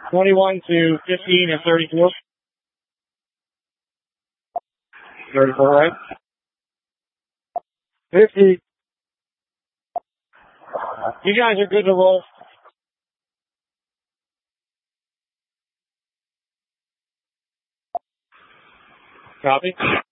21 to 15 and 34. 34, right? 50. You guys are good to roll. Copy.